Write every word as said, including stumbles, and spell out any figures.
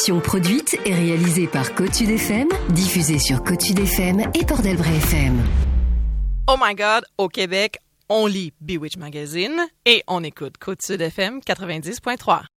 Produite et réalisée par Côte Sud F M, diffusée sur Côte Sud F M et Port-Delbray F M. Oh my God, au Québec, on lit Bewitch Magazine et on écoute Côte Sud F M quatre-vingt-dix point trois.